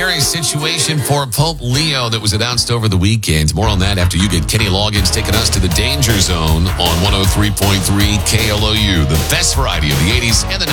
scary situation for Pope Leo that was announced over the weekend. More on that after you get Kenny Loggins taking us to the Danger Zone on 103.3 KLOU, the best variety of the 80s and the 90s.